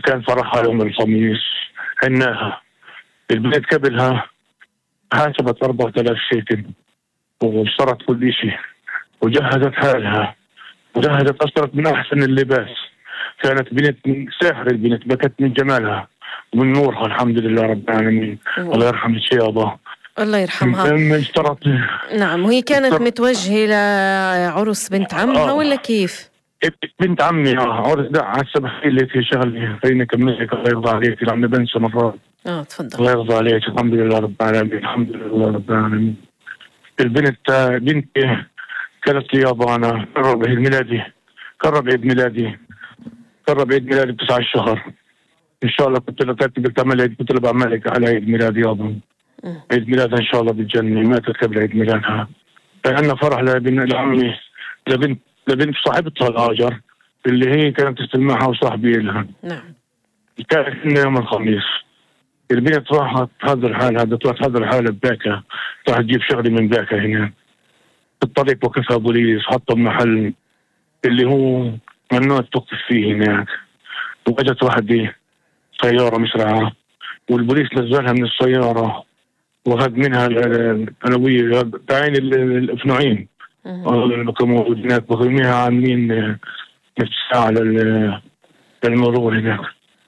كان فرحها يوم الخميس، هناها. البنت قبلها حاسبت 4000 شيكل واشترت كل شيء وجهزت حالها وجهزت، أصدرت من أحسن اللباس. كانت بنت من ساحر، البنت بكت من جمالها ومن نورها، الحمد لله رب العالمين. الله يرحم الشيابة، الله يرحمها. اشترت. نعم، وهي كانت متوجهة لعرس بنت عمها ولا كيف؟ بنت عمي. عرس ده على السبحية اللي في شغلي، خليني أكملك. الله يرضى عليك، لأني بنسى مرات. تفضل. الله يرضى عليك. الحمد لله رب العالمين، الحمد لله رب العالمين. البنت بنتي قالت لي يابا أنا قرب عيد ميلادي، قرب عيد ميلادي ب9 الشهر إن شاء الله. قلت له بعملك على عيد ميلادي يابا. عيد ميلادها إن شاء الله بالجنة. ماتت قبل عيد ميلادها. فعندنا فرح لعمي، لبنت صاحبتها الهاجر اللي هي كانت تستلمها وصاحبي لها. نعم. كان يوم الخميس. البنت راحت تحضر حالها، تحضر حالها بباكا، راح تجيب شغلي من باكا هنا. في الطريق وقفها بوليس، حطوا بمحل اللي هو ممنوع توقف فيه هناك. وجت واحدة سيارة مسرعة والبوليس نزلها من السيارة وأخذ منها الألوية تعين الأفنعين اللي كانوا موجودين هناك، بخدميها عاملين نصف ساعة للمرور هناك.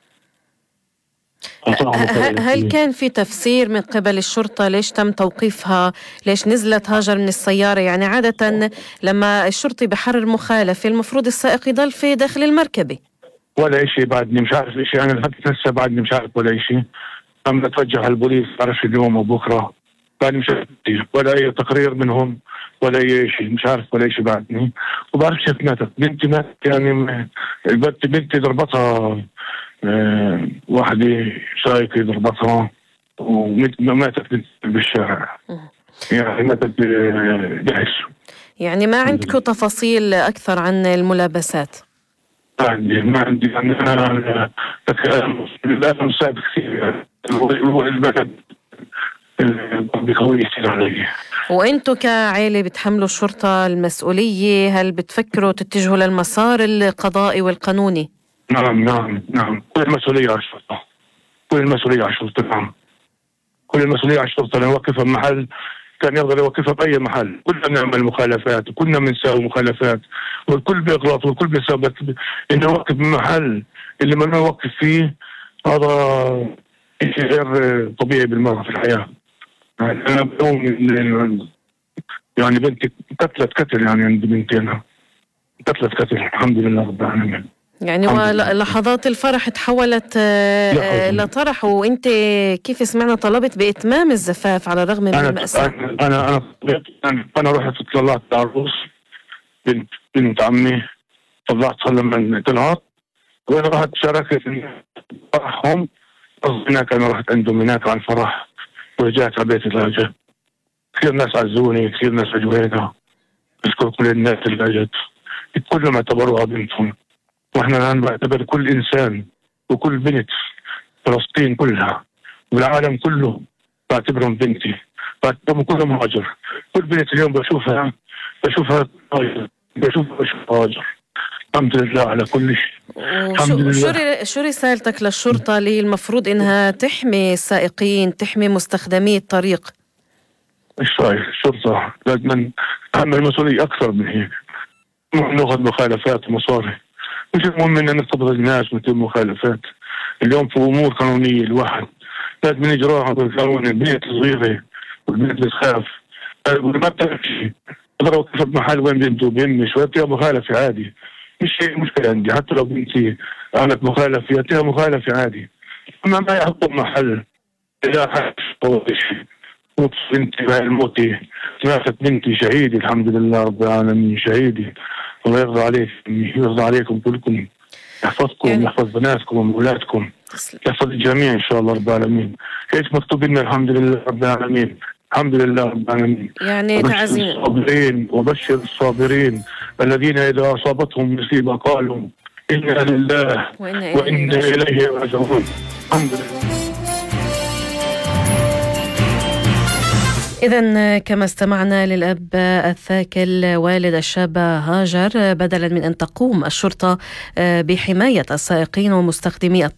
هل كان في تفسير من قبل الشرطة ليش تم توقيفها؟ ليش نزلت هاجر من السيارة؟ يعني عادة لما الشرطي بحرر مخالفة المفروض السائق يضل في داخل المركبة. ولا إشي، بعدني مش عارف إشي. أنا لحد هسه بعدني مش عارف ولا إشي. أنا أتوجه على البوليس، بعرفش اليوم وبكرة، بعدني مش عارف ولا أي تقرير منهم ولا أي شيء، مش عارف ولا شيء بعدني. وبعرفش كيف ماتت بنتي. ماتت يعني بنتي ضربتها واحدة سايقة ضربتها وماتت بالشارع. يعني ماتت بجحش. يعني ما عندكم تفاصيل أكثر عن الملابسات؟ ما عندي يعني. أنا لازم صعب كثير البلد بقوي كثير علي. وأنتوا كعائلة بتحملوا الشرطة المسؤولية؟ هل بتفكروا تتجهوا للمسار القضائي والقانوني؟ نعم. كل المسؤولية على الشرطة، نعم. كل المسؤولية على الشرطة. نوقفها بمحل كان يقدر يوقفها بأي محل. كلنا بنعمل مخالفات وكلنا بنساوي مخالفات والكل بيغلط والكل بيساوي، بس إنه نوقف بمحل اللي ما نوقف فيه هذا شيء غير طبيعي بالمرة في الحياة. أنا بيوم يعني بنتي قتل يعني عند بنتين قتل الحمد لله رب العالمين. يعني لحظات الفرح تحولت لطرح، وانت كيف سمعنا طلبت بإتمام الزفاف على الرغم من المأساة. أنا رحت طلعت العروس بنت عمي، طلعتها لما طلعت وأنا رحت شاركت فرحهم. هناك أنا رحت عندهم هناك على الفرح ورجعت على بيت اللاجئ. كثير ناس عزوني، كثير ناس أجوينا. أشكر كل الناس اللي أجت، كلهم اعتبروها بنتهم. واحنا الآن بعتبر كل إنسان وكل بنت فلسطين كلها والعالم كله بعتبرهم بنتي، بعتبرهم كلهم هاجر. كل بنت اليوم بشوفها هاجر. الحمد لله على كل شيء. الحمد لله. شو رسالتك للشرطة اللي المفروض إنها تحمي السائقين، تحمي مستخدمي الطريق؟ إيش رأيك؟ الشرطة لازم تعمل مسؤولية أكثر من هيك. ناخذ مخالفات ومصاري، مش المهم ان نستبرد الناس مثل المخالفات. اليوم في امور قانونيه الواحد لازم يجراها بالقانون. البنت صغيره والبنت بتخاف ما بتعرف شيء. اقدر اوقف بمحل وين بنته بيمي شوي فيها مخالفه عادي، مش شيء مشكله عندي. حتى لو بنتي عملت مخالفه فيها مخالفه عادي، اما ما يحطوا بمحل اذا حصل شيء. بنتي بهاي الموتي ماتت بنتي شهيدي الحمد لله رب العالمين، شهيدي. الله يرضى عليك، يرضى عليكم كلكم، يحفظكم يحفظ بناتكم وأولادكم، يحفظ الجميع إن شاء الله رب العالمين. إيش مكتوب لنا الحمد لله رب العالمين، الحمد لله رب العالمين. يعني تعزين وبشر الصابرين الذين إذا أصابتهم مصيبة قالوا إنا لله وإنا إليه راجعون. الحمد لله. إذن كما استمعنا للأب الثاكل والد الشابة هاجر، بدلا من أن تقوم الشرطة بحماية السائقين ومستخدمي